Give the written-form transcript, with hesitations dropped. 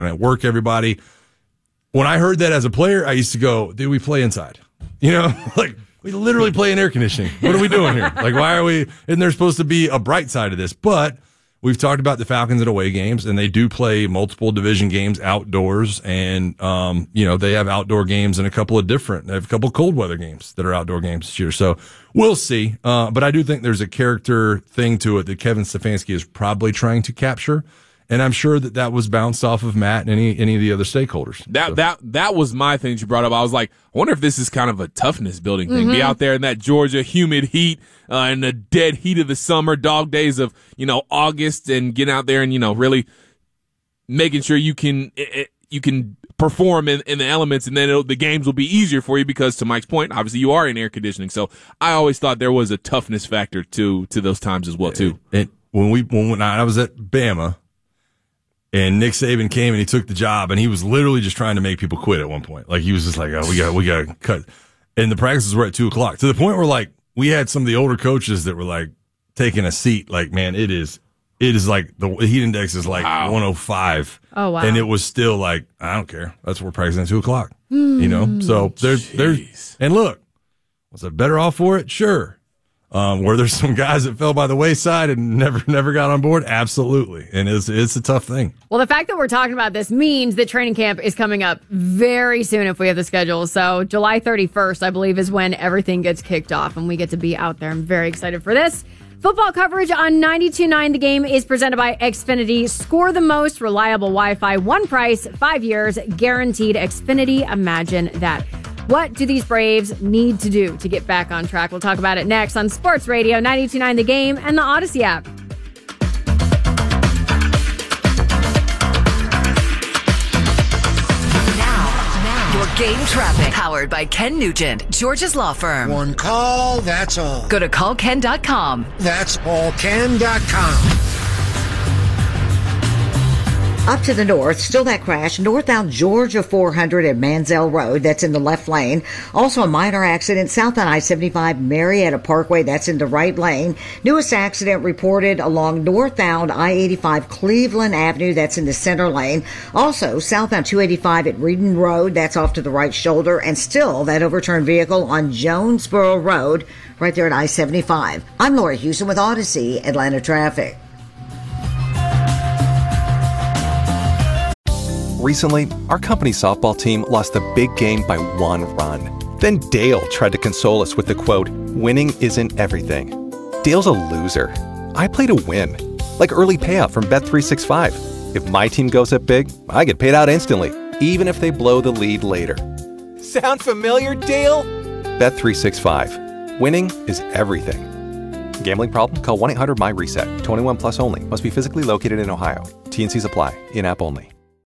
and at work, everybody. When I heard that as a player, I used to go, dude, we play inside. Like, we literally play in air conditioning. What are we doing here? Like, why are we? And there's supposed to be a bright side of this. But we've talked about the Falcons at away games, and they do play multiple division games outdoors. And, they have outdoor games and they have a couple cold weather games that are outdoor games this year. So we'll see. But I do think there's a character thing to it that Kevin Stefanski is probably trying to capture. And I'm sure that was bounced off of Matt and any of the other stakeholders. That was my thing that you brought up. I was like, I wonder if this is kind of a toughness building thing. Be out there in that Georgia humid heat, in the dead heat of the summer, dog days of, August, and getting out there and, really making sure you can perform in the elements, and then the games will be easier for you because, to Mike's point, obviously you are in air conditioning. So I always thought there was a toughness factor to those times as well, too. When I was at Bama, and Nick Saban came and he took the job, and he was literally just trying to make people quit at one point. Like, he was just like, oh, we got to cut. And the practices were at 2:00 to the point where, like, we had some of the older coaches that were like taking a seat. Like, man, it is like the heat index is like 105. Oh, wow. And it was still like, I don't care. That's what we're practicing at 2:00. So there's, and look, was I better off for it? Sure. Were there some guys that fell by the wayside and never got on board? Absolutely. And it's a tough thing. Well, the fact that we're talking about this means that training camp is coming up very soon if we have the schedule. So July 31st, I believe, is when everything gets kicked off and we get to be out there. I'm very excited for this. Football coverage on 92.9 The Game is presented by Xfinity. Score the most reliable Wi-Fi. One price, 5 years, guaranteed. Xfinity, imagine that. What do these Braves need to do to get back on track? We'll talk about it next on Sports Radio 92.9 The Game and the Odyssey app. Now, your game traffic. Powered by Ken Nugent, Georgia's law firm. One call, that's all. Go to callken.com. That's allken.com. Up to the north, still that crash, northbound Georgia 400 at Manziel Road. That's in the left lane. Also a minor accident south on I-75 Marietta Parkway. That's in the right lane. Newest accident reported along northbound I-85 Cleveland Avenue. That's in the center lane. Also southbound 285 at Reedon Road. That's off to the right shoulder. And still that overturned vehicle on Jonesboro Road right there at I-75. I'm Laura Houston with Odyssey Atlanta Traffic. Recently, our company softball team lost the big game by 1 run. Then Dale tried to console us with the quote, "Winning isn't everything." Dale's a loser. I play to win. Like early payout from Bet365. If my team goes up big, I get paid out instantly, even if they blow the lead later. Sound familiar, Dale? Bet365. Winning is everything. Gambling problem? Call 1-800-MY-RESET. 21 plus only. Must be physically located in Ohio. T&Cs apply. In-app only.